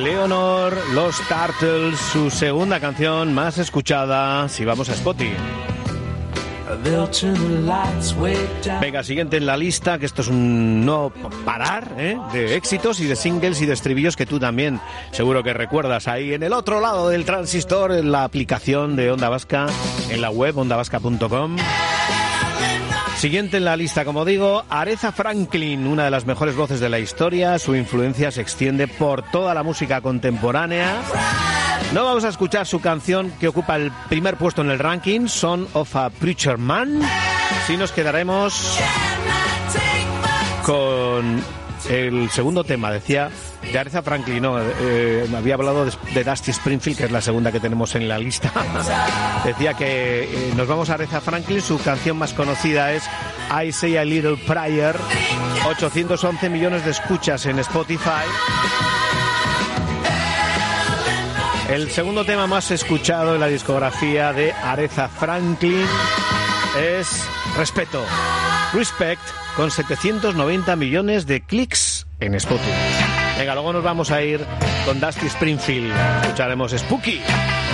Leonor, los Turtles, su segunda canción más escuchada, si vamos a Spotify. Venga, siguiente en la lista, que esto es un no parar de éxitos y de singles y de estribillos que tú también seguro que recuerdas ahí en el otro lado del transistor, en la aplicación de Onda Vasca, en la web ondavasca.com. Siguiente en la lista, como digo, Aretha Franklin, una de las mejores voces de la historia. Su influencia se extiende por toda la música contemporánea. No vamos a escuchar su canción que ocupa el primer puesto en el ranking, Son of a Preacher Man. Sí nos quedaremos con el segundo tema, decía, de Aretha Franklin. No, había hablado de Dusty Springfield, que es la segunda que tenemos en la lista. Decía que nos vamos a Aretha Franklin. Su canción más conocida es I Say a Little Prayer. 811 millones de escuchas en Spotify. El segundo tema más escuchado en la discografía de Aretha Franklin es Respeto. Respect, con 790 millones de clics en Spotify. Venga, luego nos vamos a ir con Dusty Springfield. Escucharemos Spooky.